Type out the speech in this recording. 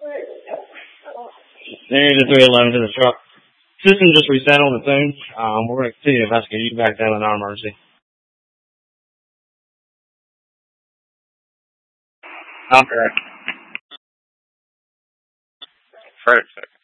There's a 311 to the truck. System just reset on its own. We're going to continue to investigate. You back down in our emergency. Okay. Frederick.